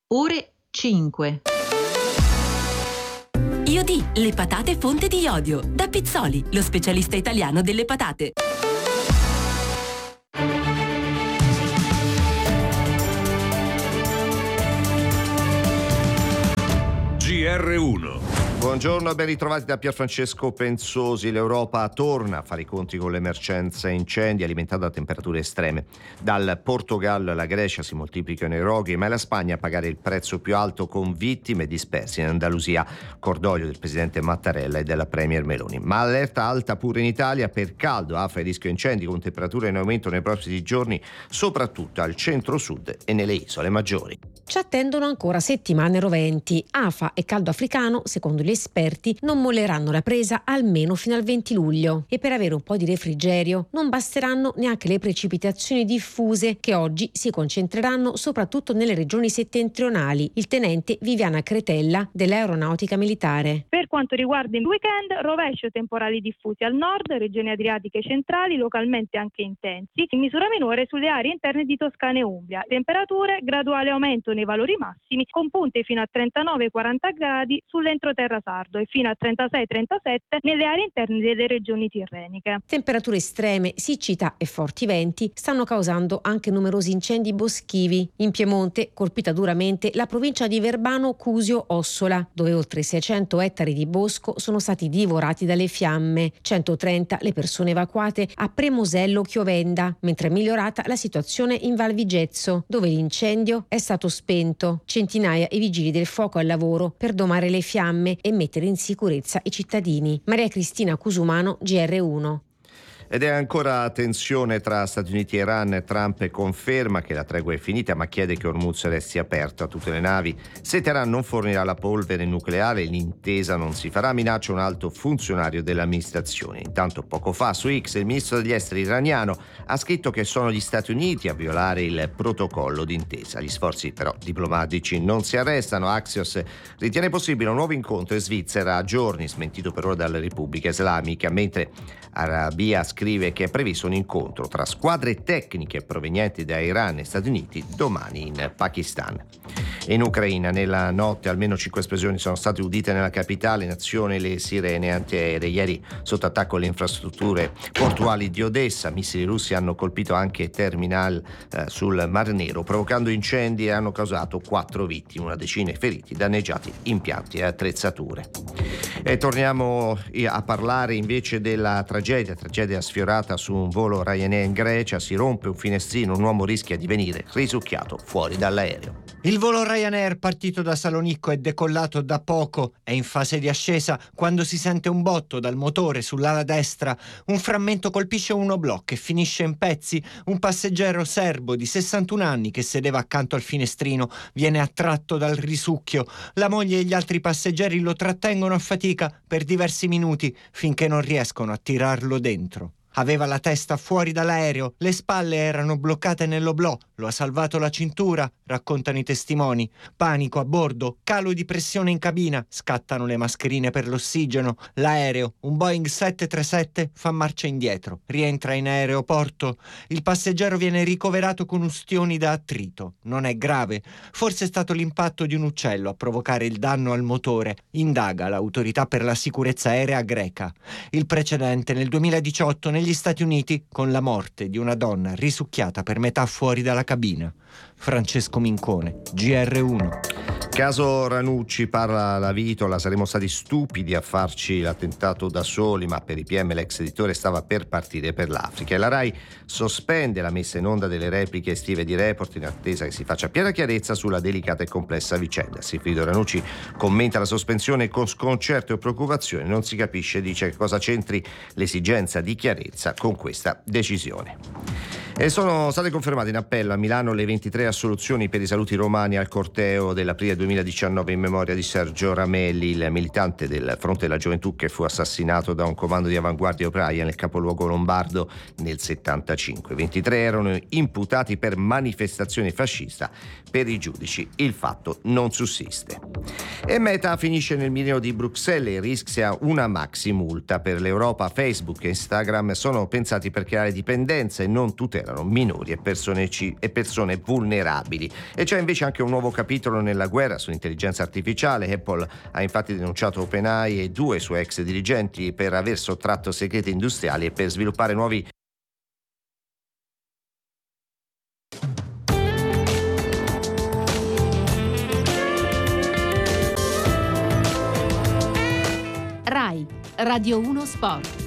Ore 5. Iodì, le patate fonte di iodio. Da Pizzoli, lo specialista italiano delle patate. GR1. Buongiorno e ben ritrovati da Pierfrancesco Pensosi. L'Europa torna a fare i conti con l'emergenza incendi alimentata da temperature estreme. Dal Portogallo alla Grecia si moltiplicano i roghi, ma è la Spagna a pagare il prezzo più alto, con vittime disperse in Andalusia. Cordoglio del presidente Mattarella e della premier Meloni. Ma allerta alta pure in Italia per caldo, afa e rischio incendi con temperature in aumento nei prossimi giorni, soprattutto al centro-sud e nelle isole maggiori. Ci attendono ancora settimane roventi. Afa e caldo africano, secondo gli esperti, non molleranno la presa almeno fino al 20 luglio. E per avere un po' di refrigerio non basteranno neanche le precipitazioni diffuse che oggi si concentreranno soprattutto nelle regioni settentrionali. Il tenente Viviana Cretella dell'Aeronautica Militare. Per quanto riguarda il weekend, rovescio temporali diffusi al nord, regioni adriatiche centrali, localmente anche intensi, in misura minore sulle aree interne di Toscana e Umbria. Temperature, graduale aumento nei valori massimi, con punte fino a 39-40 gradi sull'entroterra sardo e fino a 36-37 nelle aree interne delle regioni tirreniche. Temperature estreme, siccità e forti venti stanno causando anche numerosi incendi boschivi. In Piemonte, colpita duramente la provincia di Verbano Cusio Ossola, dove oltre 600 ettari di bosco sono stati divorati dalle fiamme. 130 le persone evacuate a Premosello Chiovenda, mentre è migliorata la situazione in Val Vigezzo, dove l'incendio è stato spento. Centinaia i vigili del fuoco al lavoro per domare le fiamme e mettere in sicurezza i cittadini. Maria Cristina Cusumano, GR1. Ed è ancora tensione tra Stati Uniti e Iran. Trump conferma che la tregua è finita, ma chiede che Hormuz resti aperto a tutte le navi. Se Teheran non fornirà la polvere nucleare, l'intesa non si farà, minaccia un alto funzionario dell'amministrazione. Intanto poco fa su X il ministro degli esteri iraniano ha scritto che sono gli Stati Uniti a violare il protocollo d'intesa. Gli sforzi però diplomatici non si arrestano. Axios ritiene possibile un nuovo incontro in Svizzera a giorni, smentito per ora dalla Repubblica Islamica, mentre Arabia scrive che è previsto un incontro tra squadre tecniche provenienti da Iran e Stati Uniti domani in Pakistan. In Ucraina nella notte almeno 5 esplosioni sono state udite nella capitale, in azione le sirene antiaeree. Ieri sotto attacco le infrastrutture portuali di Odessa, missili russi hanno colpito anche terminal sul Mar Nero, provocando incendi e hanno causato 4 vittime, una decina di feriti, danneggiati impianti e attrezzature. E torniamo a parlare invece della tragedia sfiorata su un volo Ryanair in Grecia. Si rompe un finestrino, un uomo rischia di venire risucchiato fuori dall'aereo. Il volo Ryanair, partito da Salonicco e decollato da poco, è in fase di ascesa quando si sente un botto dal motore sull'ala destra. Un frammento colpisce un oblò e finisce in pezzi. Un passeggero serbo di 61 anni che sedeva accanto al finestrino viene attratto dal risucchio. La moglie e gli altri passeggeri lo trattengono a fatica per diversi minuti finché non riescono a tirarlo dentro. Aveva la testa fuori dall'aereo, le spalle erano bloccate nell'oblò, lo ha salvato la cintura, raccontano i testimoni. Panico a bordo, calo di pressione in cabina, scattano le mascherine per l'ossigeno. L'aereo, un Boeing 737, fa marcia indietro, rientra in aeroporto. Il passeggero viene ricoverato con ustioni da attrito. Non è grave, forse è stato l'impatto di un uccello a provocare il danno al motore. Indaga l'autorità per la sicurezza aerea greca. Il precedente nel 2018 negli Stati Uniti con la morte di una donna risucchiata per metà fuori dalla cabina. Francesco Mincone, GR1. Caso Ranucci, parla la Vitola, saremmo stati stupidi a farci l'attentato da soli, ma per i PM l'ex editore stava per partire per l'Africa e la RAI sospende la messa in onda delle repliche estive di Report in attesa che si faccia piena chiarezza sulla delicata e complessa vicenda. Silvio Ranucci commenta la sospensione con sconcerto e preoccupazione, non si capisce, dice, che cosa c'entri l'esigenza di chiarezza con questa decisione. E sono state confermate in appello a Milano le 23 assoluzioni per i saluti romani al corteo dell'aprile 2019 in memoria di Sergio Ramelli, il militante del Fronte della Gioventù che fu assassinato da un comando di avanguardia operaia nel capoluogo lombardo nel 75. 23 erano imputati per manifestazione fascista. Per i giudici il fatto non sussiste. E Meta finisce nel mirino di Bruxelles e rischia una maxi multa. Per l'Europa Facebook e Instagram sono pensati per creare dipendenza e non tutela erano minori e persone vulnerabili. E c'è invece anche un nuovo capitolo nella guerra sull'intelligenza artificiale. Apple ha infatti denunciato OpenAI e 2 suoi ex dirigenti per aver sottratto segreti industriali e per sviluppare nuovi RAI Radio 1 Sport.